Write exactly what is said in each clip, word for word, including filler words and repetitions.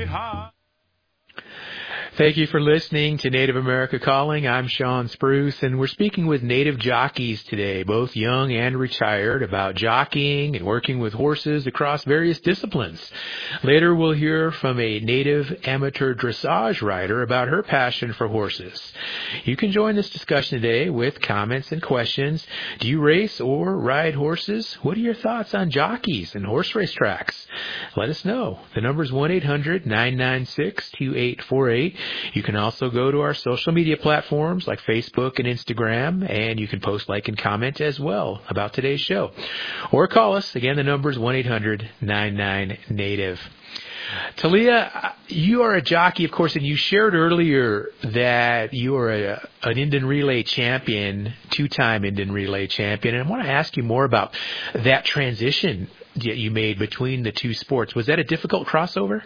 Thank you for listening to Native America Calling. I'm Sean Spruce, and we're speaking with Native jockeys today, both young and retired, about jockeying and working with horses across various disciplines. Later, we'll hear from a Native amateur dressage rider about her passion for horses. You can join this discussion today with comments and questions. Do you race or ride horses? What are your thoughts on jockeys and horse race tracks? Let us know. The number is one eight hundred nine nine six two eight four eight. You can also go to our social media platforms like Facebook and Instagram, and you can post, like, and comment as well about today's show. Or call us. Again, the number is one eight hundred nine nine native. Talia, you are a jockey, of course, and you shared earlier that you are a, an Indian Relay champion, two-time Indian Relay champion, and I want to ask you more about that transition that you made between the two sports. Was that a difficult crossover?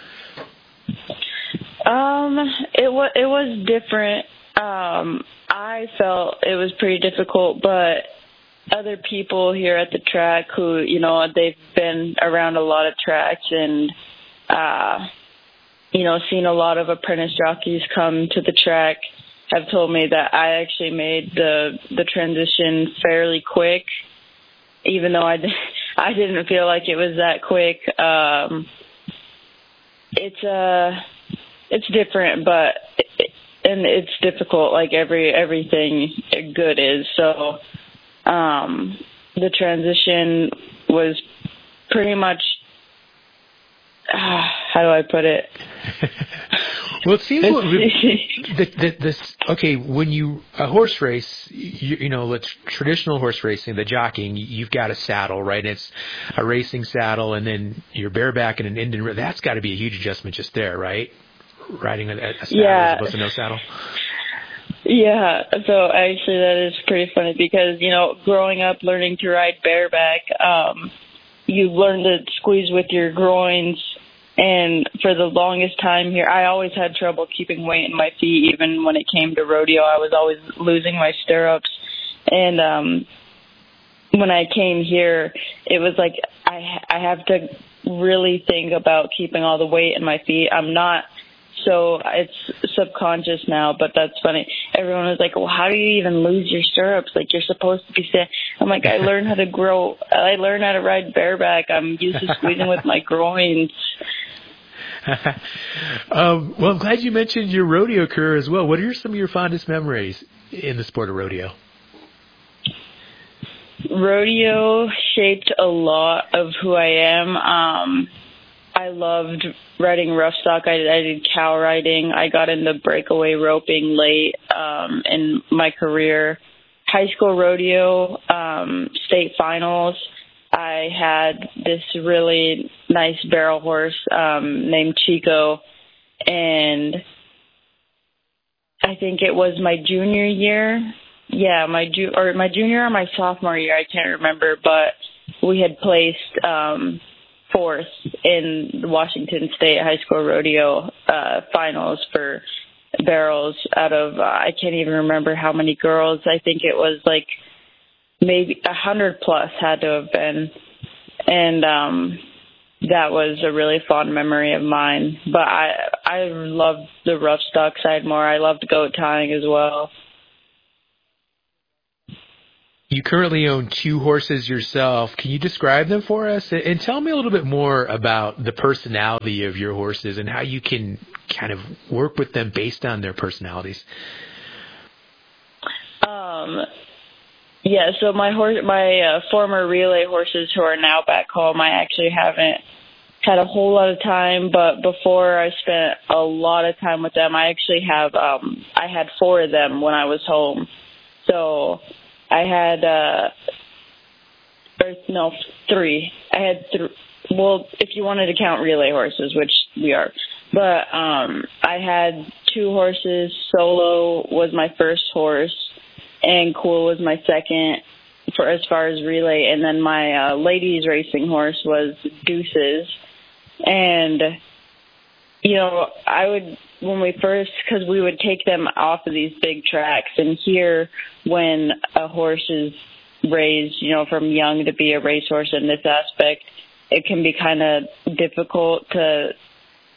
Um, it was it was different. Um, I felt it was pretty difficult, but other people here at the track who, you know, they've been around a lot of tracks and, uh, you know, seen a lot of apprentice jockeys come to the track, have told me that I actually made the the transition fairly quick, even though I, I didn't feel like it was that quick. Um, it's a... Uh, It's different, but it, and it's difficult, like every everything good is. So um, the transition was pretty much, uh, how do I put it? Well, it seems what, the, the, this okay when you a horse race, you, you know, let's traditional horse racing, the jockeying, you've got a saddle, right? It's a racing saddle, and then you're bareback in an Indian. That's got to be a huge adjustment just there, right? Riding a, a saddle yeah. as opposed to no saddle. Yeah, so actually that is pretty funny because, you know, growing up learning to ride bareback, um, you learn to squeeze with your groins, and for the longest time here, I always had trouble keeping weight in my feet. Even when it came to rodeo, I was always losing my stirrups, and um, when I came here, it was like I, I have to really think about keeping all the weight in my feet. I'm not So it's subconscious now, but that's funny. Everyone was like, well, how do you even lose your stirrups? Like, you're supposed to be sitting. I'm like, I learned how to grow. I learned how to ride bareback. I'm used to squeezing with my groins. um, well, I'm glad you mentioned your rodeo career as well. What are some of your fondest memories in the sport of rodeo? Rodeo shaped a lot of who I am. Um, I loved riding rough stock. I, I did cow riding. I got into breakaway roping late um, in my career. High school rodeo, um, state finals. I had this really nice barrel horse um, named Chico, and I think it was my junior year. Yeah, my ju- or my junior or my sophomore year. I can't remember, but we had placed Um, fourth in the Washington State High School Rodeo uh, finals for barrels out of, uh, I can't even remember how many girls. I think it was like maybe a hundred plus had to have been. And um, that was a really fond memory of mine. But I, I loved the rough stock side more. I loved goat tying as well. You currently own two horses yourself. Can you describe them for us? And tell me a little bit more about the personality of your horses and how you can kind of work with them based on their personalities. Um, yeah, so my horse, my uh, former relay horses who are now back home, I actually haven't had a whole lot of time, but before I spent a lot of time with them. I actually have, um, I had four of them when I was home. So I had, uh, or no, three. I had three. Well, if you wanted to count relay horses, which we are. But um, I had two horses. Solo was my first horse, and Cool was my second for as far as relay. And then my uh, ladies racing horse was Deuces. And, you know, I would, when we first, because we would take them off of these big tracks, and here when a horse is raised, you know, from young to be a racehorse in this aspect, it can be kind of difficult to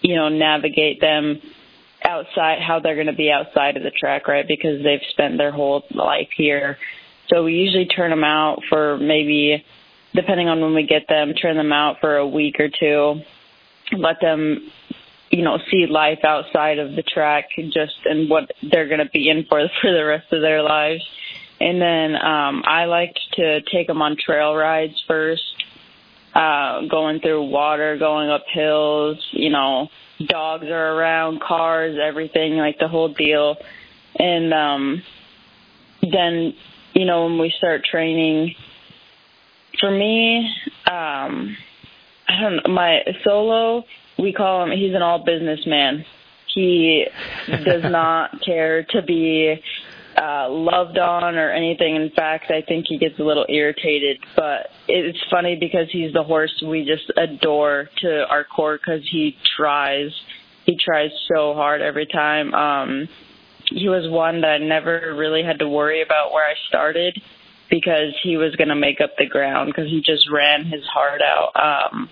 you know, navigate them outside, how they're going to be outside of the track, right? Because they've spent their whole life here. So we usually turn them out for maybe, depending on when we get them, turn them out for a week or two, let them, you know, see life outside of the track just and what they're going to be in for for the rest of their lives. And then um, I like to take them on trail rides first, uh, going through water, going up hills, you know, dogs are around, cars, everything, like the whole deal. And um, then, you know, when we start training, for me, um, I don't know, my solo, we call him, he's an all businessman. He does not care to be uh, loved on or anything. In fact, I think he gets a little irritated. But it's funny because he's the horse we just adore to our core because he tries. He tries so hard every time. Um, he was one that I never really had to worry about where I started because he was going to make up the ground because he just ran his heart out. Um,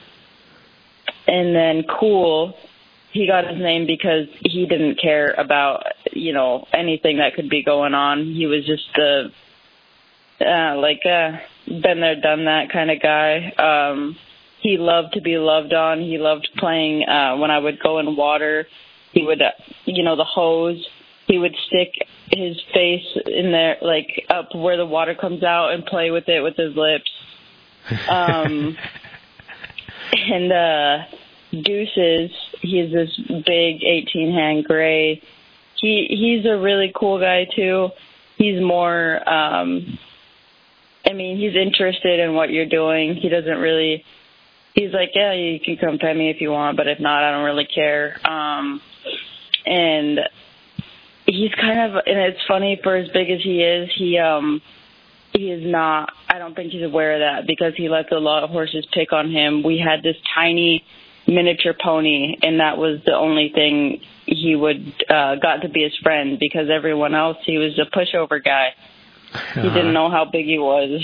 and then Cool, he got his name because he didn't care about, you know, anything that could be going on. He was just a, uh, like a been there, done that kind of guy. Um, he loved to be loved on. He loved playing, uh, when I would go in water, he would, uh, you know, the hose, he would stick his face in there, like up where the water comes out and play with it with his lips. Um, and, uh, Deuces, he's this big eighteen-hand gray. He he's a really cool guy, too. He's more, um, I mean, he's interested in what you're doing. He doesn't really, he's like, yeah, you can come pet me if you want, but if not, I don't really care. Um, and he's kind of, and it's funny, for as big as he is, he, um, he is not, I don't think he's aware of that because he lets a lot of horses pick on him. We had this tiny miniature pony, and that was the only thing he would uh, got to be his friend because everyone else, he was a pushover guy. He uh-huh. didn't know how big he was.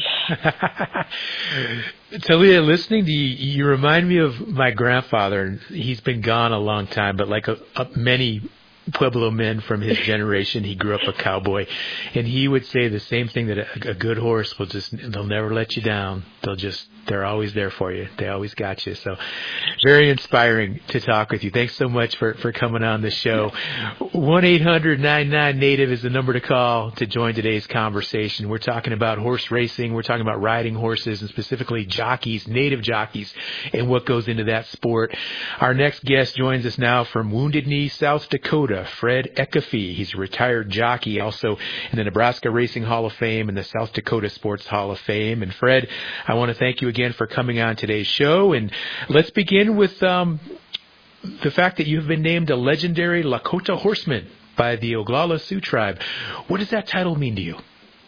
Talia, listening to you, you remind me of my grandfather. He's been gone a long time, but like a, a, many Pueblo men from his generation, he grew up a cowboy, and he would say the same thing, that a, a good horse will just, they'll never let you down. They'll just, they're always there for you. They always got you. So very inspiring to talk with you. Thanks so much for, for coming on the show. one eight hundred nine nine native is the number to call to join today's conversation. We're talking about horse racing. We're talking about riding horses, and specifically jockeys, native jockeys, and what goes into that sport. Our next guest joins us now from Wounded Knee, South Dakota. Fred Eckefe. He's a retired jockey, also in the Nebraska Racing Hall of Fame and the South Dakota Sports Hall of Fame. And Fred, I want to thank you again for coming on today's show. And let's begin with um, the fact that you've been named a legendary Lakota horseman by the Oglala Sioux tribe. What does that title mean to you?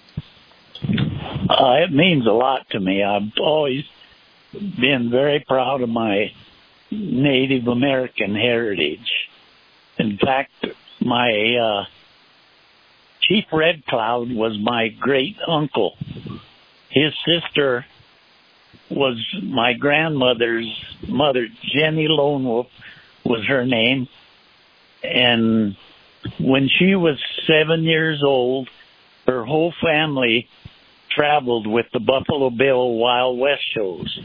Uh, it means a lot to me. I've always been very proud of my Native American heritage. In fact, my uh, Chief Red Cloud was my great uncle. His sister was my grandmother's mother. Jenny Lone Wolf was her name. And when she was seven years old, her whole family traveled with the Buffalo Bill Wild West shows.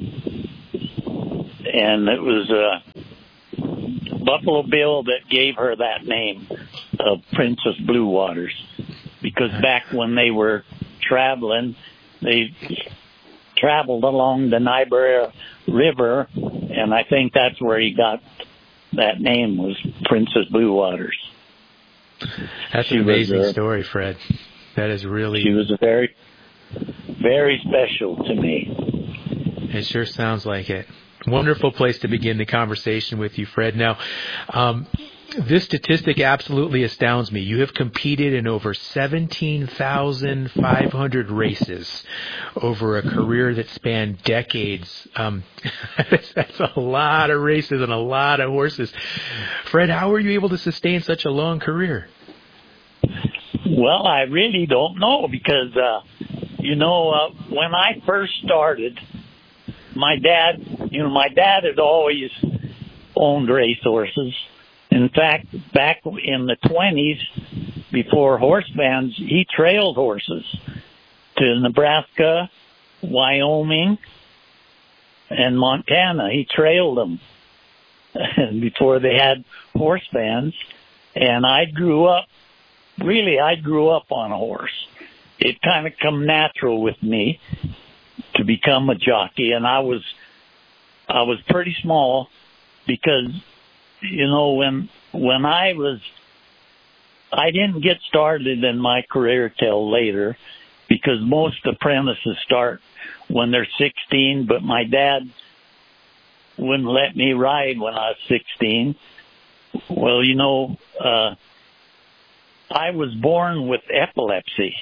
And it was uh, Buffalo Bill that gave her that name of Princess Blue Waters, because back when they were traveling, they traveled along the Niobrara River, and I think that's where he got that name, was Princess Blue Waters. That's an amazing a, story, Fred. That is really... She was a very, very special to me. It sure sounds like it. Wonderful place to begin the conversation with you, Fred. Now, um, this statistic absolutely astounds me. You have competed in over seventeen thousand five hundred races over a career that spanned decades. Um, that's, that's a lot of races and a lot of horses. Fred, how were you able to sustain such a long career? Well, I really don't know, because, uh, you know, uh, when I first started, my dad, you know, my dad had always owned racehorses. In fact, back in the twenties, before horse bans, he trailed horses to Nebraska, Wyoming, and Montana. He trailed them before they had horse bans. And I grew up, really, I grew up on a horse. It kind of come natural with me to become a jockey. And I was, I was pretty small because, you know, when, when I was, I didn't get started in my career till later because most apprentices start when they're sixteen, but my dad wouldn't let me ride when I was sixteen. Well, you know, uh, I was born with epilepsy.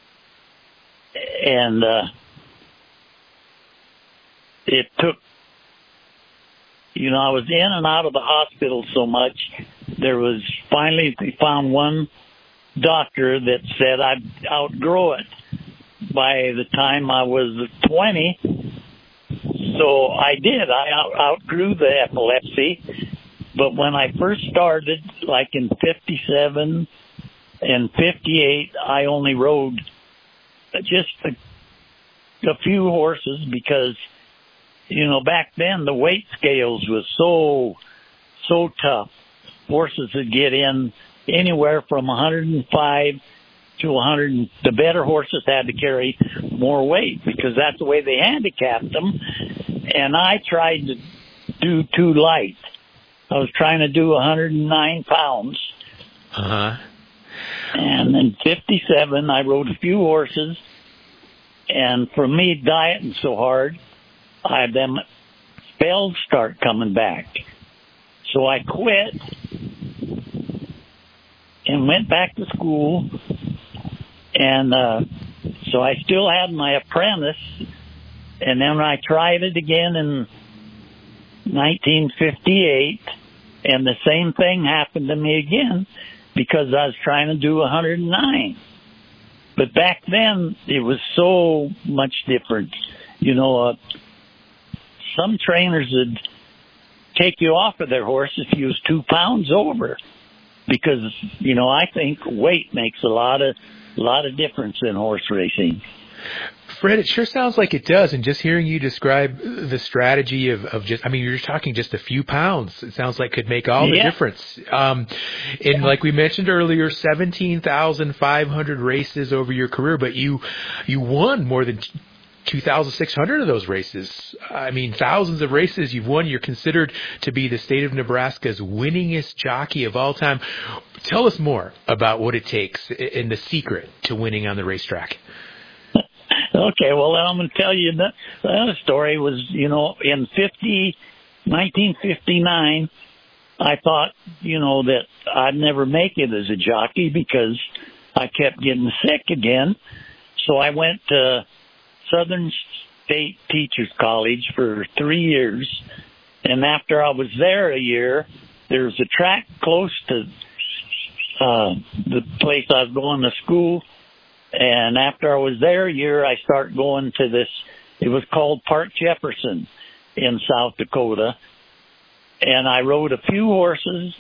And, uh, it took, you know, I was in and out of the hospital so much. There was finally, they found one doctor that said I'd outgrow it by the time I was twenty. So I did. I out, outgrew the epilepsy. But when I first started, like in fifty-seven and fifty-eight, I only rode just a, a few horses because, you know, back then the weight scales was so, so tough. Horses would get in anywhere from one hundred five to one hundred. The better horses had to carry more weight because that's the way they handicapped them. And I tried to do too light. I was trying to do one hundred nine pounds. Uh-huh. And in fifty-seven, I rode a few horses. And for me, dieting so hard, I had them spells start coming back. So I quit and went back to school. And uh, so I still had my apprentice. And then I tried it again in nineteen fifty-eight. And the same thing happened to me again because I was trying to do one hundred nine. But back then, it was so much different. You know, uh, some trainers would take you off of their horse if you was two pounds over. Because, you know, I think weight makes a lot of, a lot of difference in horse racing. Fred, it sure sounds like it does. And just hearing you describe the strategy of, of just, I mean, you're just talking just a few pounds. It sounds like could make all the yeah. difference. Um, and like we mentioned earlier, seventeen thousand five hundred races over your career, but you, you won more than two thousand six hundred of those races. I mean, thousands of races you've won. You're considered to be the state of Nebraska's winningest jockey of all time. Tell us more about what it takes and the secret to winning on the racetrack. Okay, well, I'm going to tell you that the other story was, you know, in fifty, nineteen fifty-nine, I thought, you know, that I'd never make it as a jockey because I kept getting sick again. So I went to Southern State Teachers College for three years. And after I was there a year, there was a track close to uh, the place I was going to school. And after I was there a year, I started going to this, it was called Park Jefferson in South Dakota. And I rode a few horses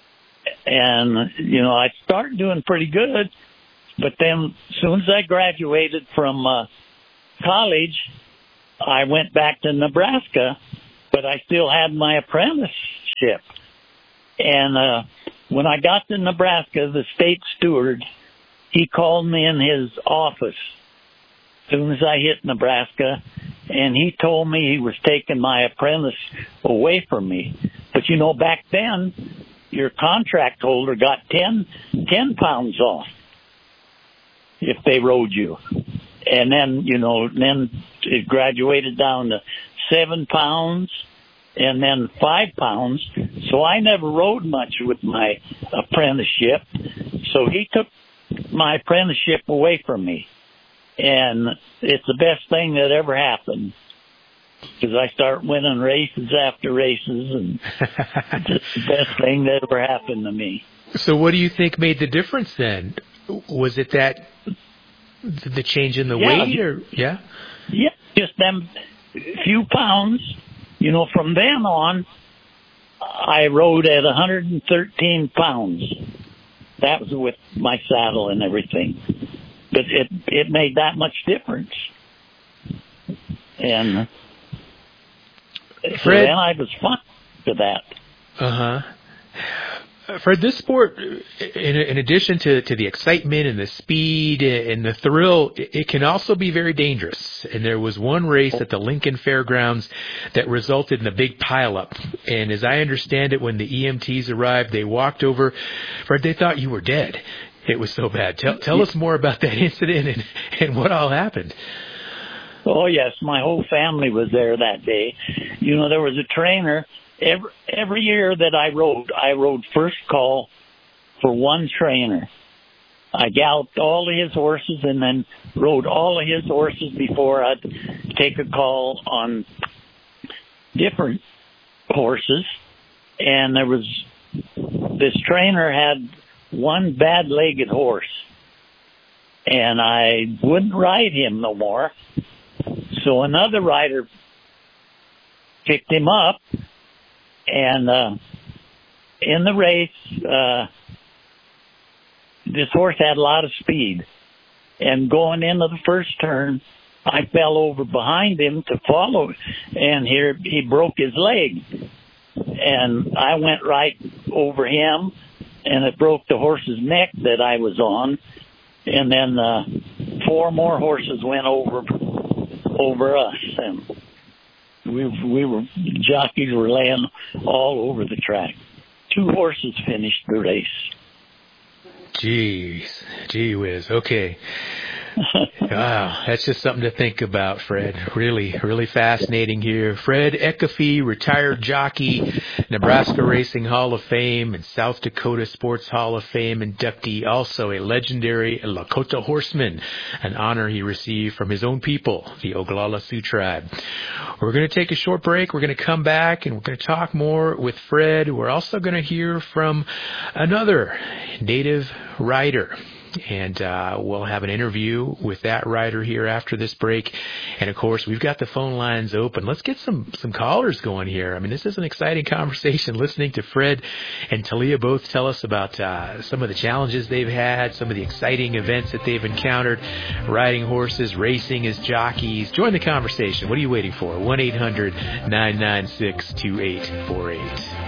and, you know, I started doing pretty good. But then as soon as I graduated from uh, college, I went back to Nebraska, but I still had my apprenticeship. And uh, when I got to Nebraska, the state steward, he called me in his office as soon as I hit Nebraska, and he told me he was taking my apprentice away from me. But, you know, back then, your contract holder got ten, ten pounds off if they rode you. And then, you know, then it graduated down to seven pounds and then five pounds. So I never rode much with my apprenticeship. So he took my apprenticeship away from me. And it's the best thing that ever happened because I start winning races after races, and it's the best thing that ever happened to me. So what do you think made the difference then? Was it that the change in the yeah, weight or yeah? Yeah, just them few pounds. You know, from then on, I rode at one hundred thirteen pounds. That was with my saddle and everything. But it it made that much difference. And so Fred, then I was fine to that. Uh-huh. Fred, this sport, in, in addition to, to the excitement and the speed and the thrill, it can also be very dangerous. And there was one race at the Lincoln Fairgrounds that resulted in a big pileup. And as I understand it, when the E M Ts arrived, they walked over. Fred, they thought you were dead. It was so bad. Tell, tell us more about that incident and, and what all happened. Oh, yes. My whole family was there that day. You know, there was a trainer. Every, every year that I rode, I rode first call for one trainer. I galloped all of his horses and then rode all of his horses before I'd take a call on different horses. And there was, this trainer had one bad-legged horse. And I wouldn't ride him no more. So another rider picked him up. And uh, in the race, uh, this horse had a lot of speed. And going into the first turn, I fell over behind him to follow, and here he broke his leg. And I went right over him, and it broke the horse's neck that I was on. And then uh, four more horses went over over us, and We we were jockeys were laying all over the track. Two horses finished the race. Jeez, gee whiz. Okay. Wow, that's just something to think about, Fred. Really, really fascinating here. Fred Eckefe, retired jockey, Nebraska Racing Hall of Fame and South Dakota Sports Hall of Fame inductee, also a legendary Lakota horseman, an honor he received from his own people, the Oglala Sioux tribe. We're going to take a short break. We're going to come back and we're going to talk more with Fred. We're also going to hear from another native rider. And uh, we'll have an interview with that rider here after this break. And, of course, we've got the phone lines open. Let's get some, some callers going here. I mean, this is an exciting conversation, listening to Fred and Talia both tell us about uh, some of the challenges they've had, some of the exciting events that they've encountered, riding horses, racing as jockeys. Join the conversation. What are you waiting for? one eight hundred nine nine six two eight four eight.